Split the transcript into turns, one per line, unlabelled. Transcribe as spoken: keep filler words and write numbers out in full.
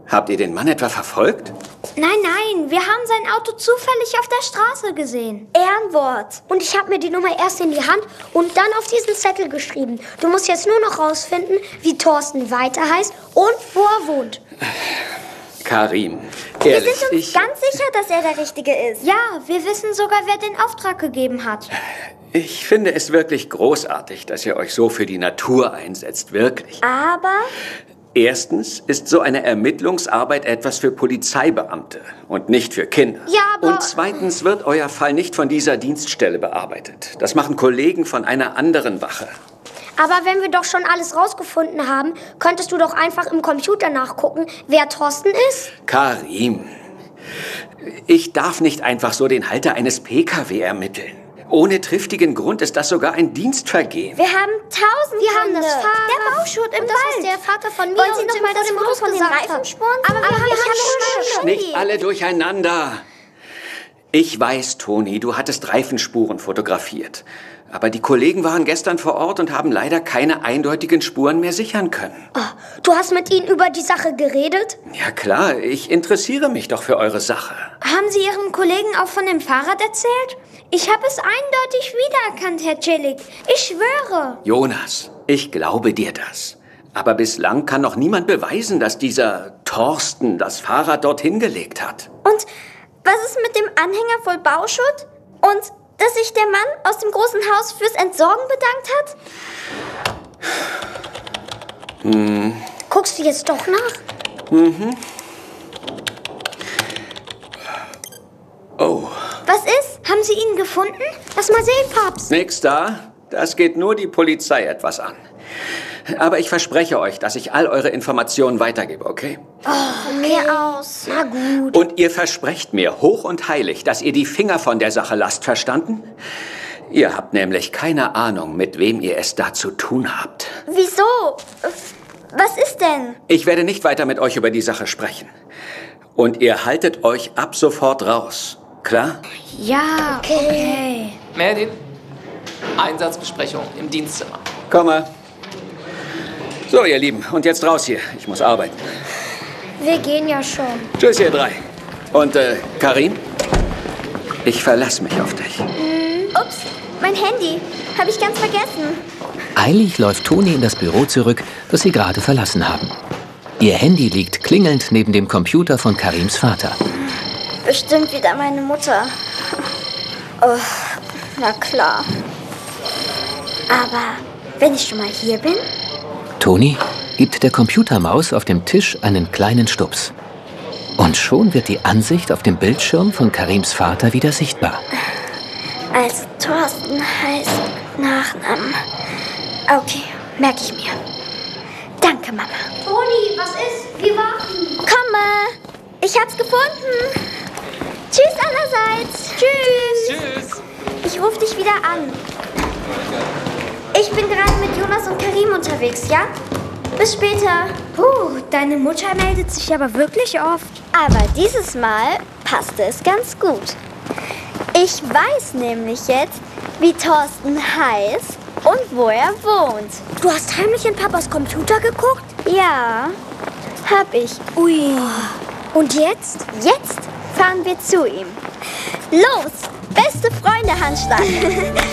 Habt ihr den Mann etwa verfolgt?
Nein, nein, wir haben sein Auto zufällig auf der Straße gesehen.
Ehrenwort. Und ich habe mir die Nummer erst in die Hand und dann auf diesen Zettel geschrieben. Du musst jetzt nur noch rausfinden, wie Thorsten weiter heißt und wo er wohnt.
Karim, ehrlich,
Wir sind uns
ich,
ganz sicher, dass er der Richtige ist.
Ja, wir wissen sogar, wer den Auftrag gegeben hat.
ich finde es wirklich großartig, dass ihr euch so für die Natur einsetzt, wirklich.
Aber
Erstens ist so eine Ermittlungsarbeit etwas für Polizeibeamte und nicht für Kinder.
Ja, aber-
Und zweitens wird euer Fall nicht von dieser Dienststelle bearbeitet. Das machen Kollegen von einer anderen Wache.
Aber wenn wir doch schon alles rausgefunden haben, könntest du doch einfach im Computer nachgucken, wer Thorsten ist.
Karim, ich darf nicht einfach so den Halter eines P K W ermitteln. Ohne triftigen Grund ist das sogar ein Dienstvergehen.
wir haben tausend
Wir haben
Gründe.
das Fahrrad.
Der Bauschutt im
Und das, was
Wald.
der Vater von mir
Wollen Sie
und
noch
Tim
mal
vor
das
dem
Foto
Haus
von den
gesagt haben.
Reifenspuren?
Aber wir
Aber
haben
wir
ja
haben
schon
schon
Nicht alle durcheinander. Ich weiß, Toni, du hattest Reifenspuren fotografiert. Aber die Kollegen waren gestern vor Ort und haben leider keine eindeutigen Spuren mehr sichern können.
Oh, du hast mit ihnen über die Sache geredet?
Ja klar, ich interessiere mich doch für eure Sache.
Haben Sie Ihren Kollegen auch von dem Fahrrad erzählt? Ich habe es eindeutig wiedererkannt, Herr Celik. Ich schwöre.
Jonas, ich glaube dir das. Aber bislang kann noch niemand beweisen, dass dieser Thorsten das Fahrrad dorthin gelegt hat.
Und was ist mit dem Anhänger voll Bauschutt? Und dass sich der Mann aus dem großen Haus fürs Entsorgen bedankt hat?
Hm.
Guckst du jetzt doch nach?
Mhm. Oh,
Was ist? Haben Sie ihn gefunden? Lass mal sehen, Paps.
nix da. Das geht nur die Polizei etwas an. Aber ich verspreche euch, dass ich all eure Informationen weitergebe, okay?
Von mir aus. Na gut.
Und ihr versprecht mir hoch und heilig, dass ihr die Finger von der Sache lasst, verstanden? Ihr habt nämlich keine Ahnung, mit wem ihr es da zu tun habt.
Wieso? Was ist denn?
Ich werde nicht weiter mit euch über die Sache sprechen. Und ihr haltet euch ab sofort raus. Klar?
Ja, okay.
Merdin, Einsatzbesprechung im Dienstzimmer.
Komm mal. So, ihr Lieben, und jetzt raus hier. Ich muss arbeiten.
Wir gehen ja schon.
Tschüss, ihr drei. Und, äh, Karim? Ich verlasse mich auf dich.
Ups, mein Handy. Habe ich ganz vergessen.
Eilig läuft Toni in das Büro zurück, das sie gerade verlassen haben. Ihr Handy liegt klingelnd neben dem Computer von Karims Vater.
Bestimmt wieder meine Mutter. Oh, na klar. Aber wenn ich schon mal hier bin?
Toni gibt der Computermaus auf dem Tisch einen kleinen Stups. Und schon wird die Ansicht auf dem Bildschirm von Karims Vater wieder sichtbar.
Also Thorsten heißt Nachnamen. Okay, merke ich mir. Danke, Mama.
Toni, was ist? Wir warten.
Komme! Ich hab's gefunden! Tschüss allerseits! Tschüss!
Tschüss.
Ich rufe dich wieder an. Ich bin gerade mit Jonas und Karim unterwegs, ja? Bis später.
Puh, deine Mutter meldet sich aber wirklich oft.
Aber dieses Mal passte es ganz gut. Ich weiß nämlich jetzt, wie Thorsten heißt und wo er wohnt.
Du hast heimlich in Papas Computer geguckt?
Ja, hab ich.
Ui. Und jetzt?
Jetzt fahren wir zu ihm. Los, beste Freunde, Handschlag.